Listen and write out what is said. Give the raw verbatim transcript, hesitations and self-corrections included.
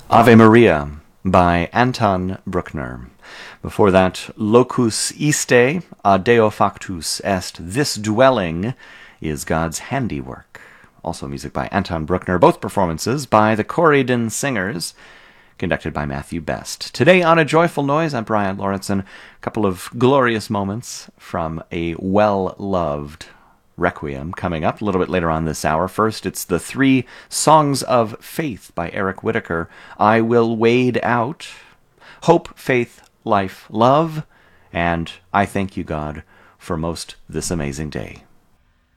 Ave Maria by Anton Bruckner. Before that, Locus iste a Deo factus est. This dwelling is God's handiwork. Also music by Anton Bruckner. Both performances by the Corydon Singers, conducted by Matthew Best. Today on A Joyful Noise, I'm Brian Lauritsen. A couple of glorious moments from a well-loved Requiem coming up a little bit later on this hour. First, it's the three Songs of Faith by Eric Whitacre. I Will Wade Out, Hope, Faith, Life, Love, and I Thank You, God, for Most This Amazing Day.